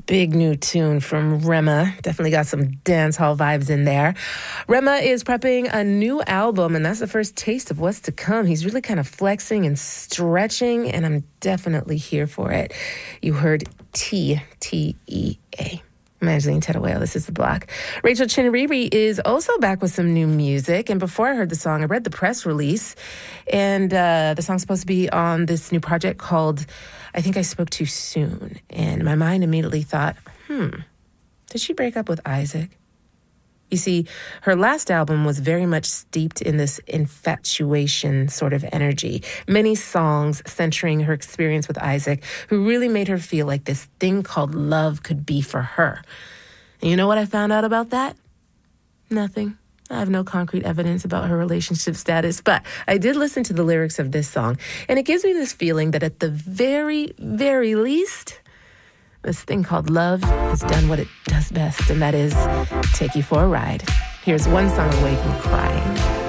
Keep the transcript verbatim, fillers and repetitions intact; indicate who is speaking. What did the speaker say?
Speaker 1: big new tune from Rema. Definitely got some dance hall vibes in there. Rema is prepping a new album, and that's the first taste of what's to come. He's really kind of flexing and stretching, and I'm definitely here for it. You heard T, T E A. I'm Angeline Tettawale. This is The Block. Rachel Chinariri is also back with some new music. And before I heard the song, I read the press release. And uh, the song's supposed to be on this new project called I Think I Spoke Too Soon. And my mind immediately thought, hmm, did she break up with Isaac? You see, her last album was very much steeped in this infatuation sort of energy. Many songs centering her experience with Isaac, who really made her feel like this thing called love could be for her. And you know what I found out about that? Nothing. I have no concrete evidence about her relationship status, but I did listen to the lyrics of this song, and it gives me this feeling that at the very, very least, this thing called love has done what it does best, and that is take you for a ride. Here's one song away from crying.